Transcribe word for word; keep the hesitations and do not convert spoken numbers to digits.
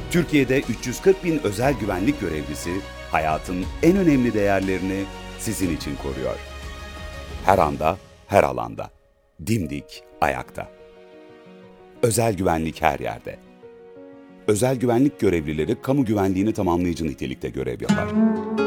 Türkiye'de üç yüz kırk bin özel güvenlik görevlisi hayatın en önemli değerlerini sizin için koruyor. Her anda, her alanda. Dimdik, ayakta. Özel güvenlik her yerde. Özel güvenlik görevlileri kamu güvenliğini tamamlayıcı nitelikte görev yapar.